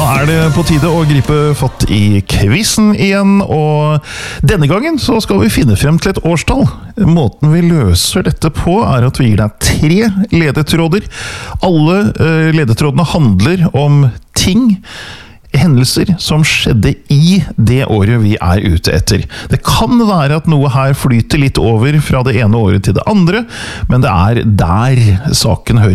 det på tide å gripe fatt i quizen igjen, og denne gangen så skal vi finne frem til et årstall. Måten vi løser dette på at vi gir deg 3 ledetråder. Alle ledetrådene handler om ting, hendelser som skjedde i det året vi er ute etter. Det kan være at noe her flyter litt over fra det ene året til det andre, men det er der saken hører